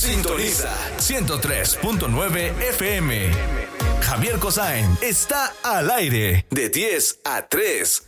Sintoniza 103.9 FM. Javier Cossain está al aire de 10 a 3.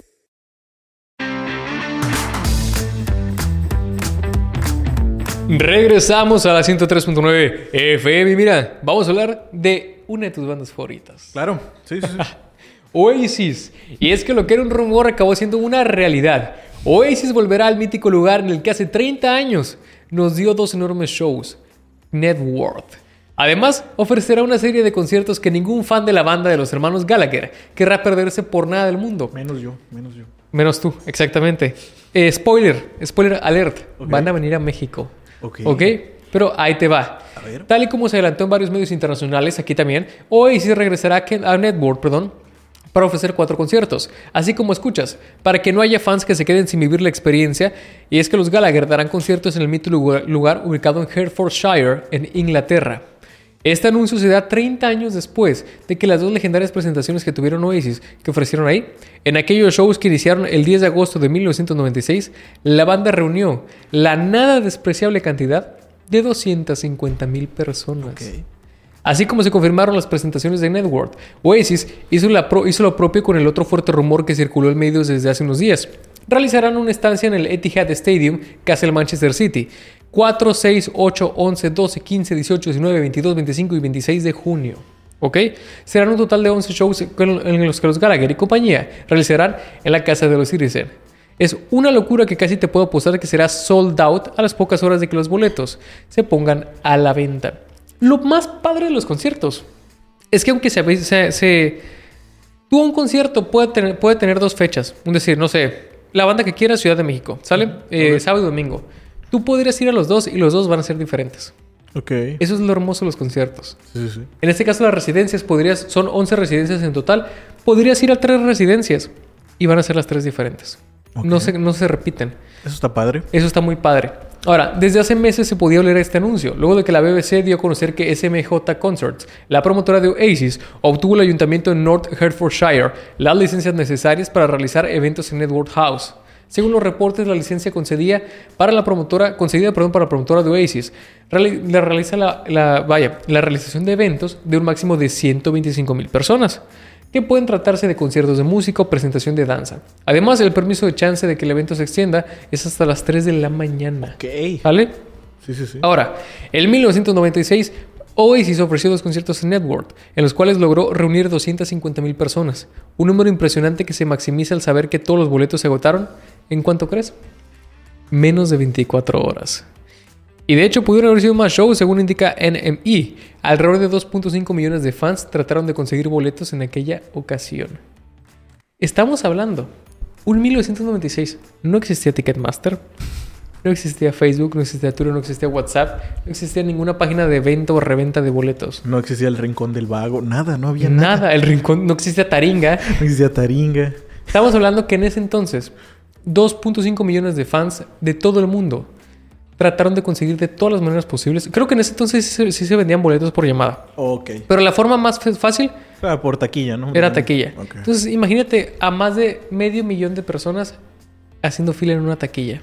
Regresamos a la 103.9 FM. Mira, vamos a hablar de una de tus bandas favoritas. Claro, sí. Oasis. Y es que lo que era un rumor acabó siendo una realidad. Oasis volverá al mítico lugar en el que hace 30 años nos dio 2 enormes shows. Network. Además, ofrecerá una serie de conciertos que ningún fan de la banda de los hermanos Gallagher querrá perderse por nada del mundo. Menos yo. Menos tú, exactamente. Spoiler alert. Okay. Van a venir a México. Ok. Pero ahí te va. A ver. Tal y como se adelantó en varios medios internacionales, aquí también, Oasis regresará a Network, para ofrecer 4 conciertos. Así como escuchas, para que no haya fans que se queden sin vivir la experiencia, y es que los Gallagher darán conciertos en el mítico lugar ubicado en Hertfordshire, en Inglaterra. Este anuncio se da 30 años después de que las 2 legendarias presentaciones que tuvieron Oasis, que ofrecieron ahí, en aquellos shows que iniciaron el 10 de agosto de 1996, la banda reunió la nada despreciable cantidad de 250,000 personas. Ok. Así como se confirmaron las presentaciones de Network, Oasis hizo lo propio con el otro fuerte rumor que circuló en medios desde hace unos días. Realizarán una estancia en el Etihad Stadium, que hace el Manchester City, 4, 6, 8, 11, 12, 15, 18, 19, 22, 25 y 26 de junio. ¿Ok? Serán un total de 11 shows en los que los Gallagher y compañía realizarán en la casa de los Citizen. Es una locura que casi te puedo apostar que será sold out a las pocas horas de que los boletos se pongan a la venta. Lo más padre de los conciertos es que aunque tú un concierto puede tener 2 fechas. Es decir, no sé, la banda que quiera, Ciudad de México, ¿sale? Sábado y domingo. Tú podrías ir a los 2 y los 2 van a ser diferentes. Ok. Eso es lo hermoso de los conciertos. Sí. En este caso las residencias son 11 residencias en total. Podrías ir a 3 residencias y van a ser las 3 diferentes. Ok. No se repiten. Eso está padre. Eso está muy padre. Ahora, desde hace meses se podía oler este anuncio, luego de que la BBC dio a conocer que SMJ Concerts, la promotora de Oasis, obtuvo el ayuntamiento de North Hertfordshire las licencias necesarias para realizar eventos en Network House. Según los reportes, la licencia concedida para la promotora de Oasis realiza la realización de eventos de un máximo de 125,000 personas, que pueden tratarse de conciertos de música o presentación de danza. Además, el permiso de chance de que el evento se extienda es hasta las 3 de la mañana. Ok. ¿Vale? Sí. Ahora, en 1996, Oasis ofreció 2 conciertos en Network, en los cuales logró reunir 250,000 personas. Un número impresionante que se maximiza al saber que todos los boletos se agotaron. ¿En cuánto crees? Menos de 24 horas. Y de hecho pudieron haber sido más shows, según indica NME. Alrededor de 2.5 millones de fans trataron de conseguir boletos en aquella ocasión. Estamos hablando, un 1996, no existía Ticketmaster, no existía Facebook, no existía Twitter, no existía WhatsApp, no existía ninguna página de venta o reventa de boletos. No existía el Rincón del Vago, nada, no había Nada, el rincón, no existía Taringa. No existía Taringa. Estamos hablando que en ese entonces, 2.5 millones de fans de todo el mundo trataron de conseguir de todas las maneras posibles. Creo que en ese entonces sí se vendían boletos por llamada. Ok. Pero la forma más fácil Por taquilla, ¿no? era taquilla. Ok. Entonces, imagínate a más de 500,000 de personas haciendo fila en una taquilla.